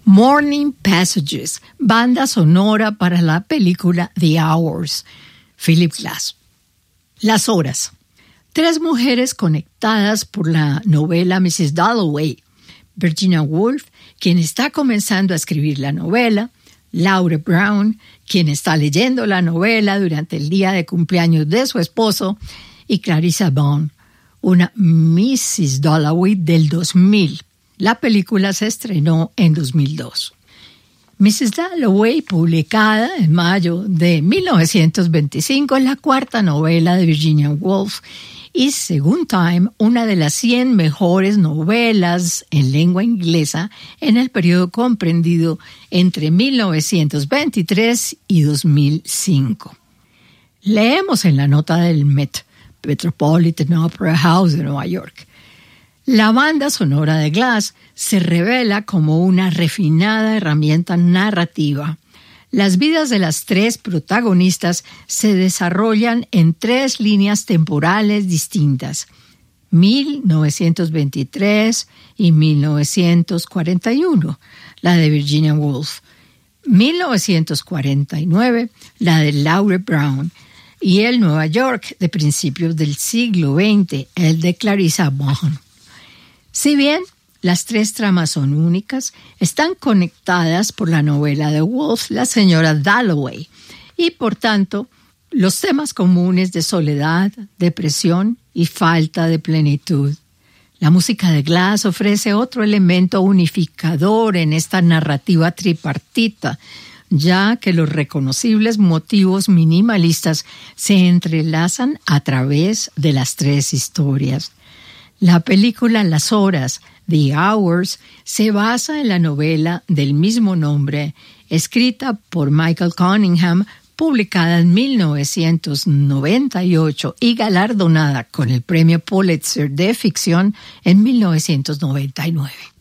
Morning Passages, banda sonora para la película The Hours, Philip Glass. Las horas. 3 mujeres conectadas por la novela Mrs. Dalloway. Virginia Woolf, quien está comenzando a escribir la novela. Laura Brown, quien está leyendo la novela durante el día de cumpleaños de su esposo. Y Clarissa Bond, una Mrs. Dalloway del 2000. La película se estrenó en 2002. Mrs. Dalloway, publicada en mayo de 1925, es la 4ª novela de Virginia Woolf y, según Time, una de las 100 mejores novelas en lengua inglesa en el periodo comprendido entre 1923 y 2005. Leemos en la nota del Metropolitan Opera House de Nueva York. La banda sonora de Glass se revela como una refinada herramienta narrativa. Las vidas de las 3 protagonistas se desarrollan en 3 líneas temporales distintas: 1923 y 1941, la de Virginia Woolf; 1949, la de Laura Brown; y el Nueva York de principios del siglo XX, el de Clarissa Bond. Si bien las 3 tramas son únicas, están conectadas por la novela de Woolf, La señora Dalloway, y por tanto, los temas comunes de soledad, depresión y falta de plenitud. La música de Glass ofrece otro elemento unificador en esta narrativa tripartita, ya que los reconocibles motivos minimalistas se entrelazan a través de las 3 historias. La película Las Horas, The Hours, se basa en la novela del mismo nombre, escrita por Michael Cunningham, publicada en 1998 y galardonada con el Premio Pulitzer de Ficción en 1999.